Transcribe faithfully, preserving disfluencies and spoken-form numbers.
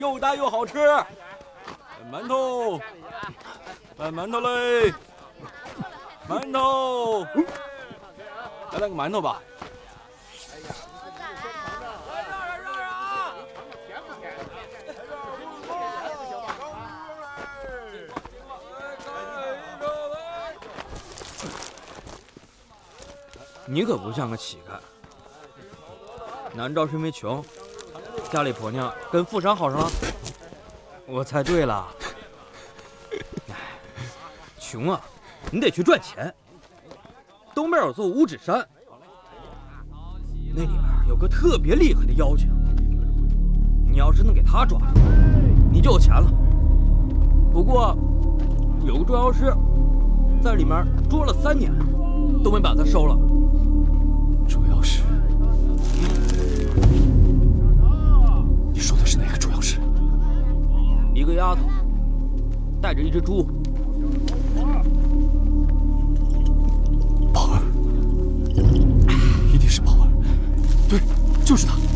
又大又好吃。馒头，来馒头嘞！馒头，来来个馒头吧。 你可不像个乞丐，难道是因为穷，家里婆娘跟富商好上了？我猜对了。哎，穷啊，你得去赚钱。东边有座五指山，那里面有个特别厉害的妖精，你要是能给他抓住，你就有钱了。不过，有个捉妖师在里面捉了三年，都没把他收了。 捉妖师，你说的是哪个捉妖师？ 一个丫头带着一只猪。 宝儿，一定是宝儿，对，就是他。